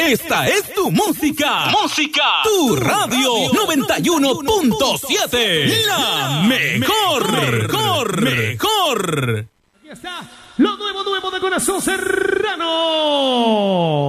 Esta es tu música. Música. Tu radio 91.7. La mejor. Aquí está lo nuevo de Corazón Serrano.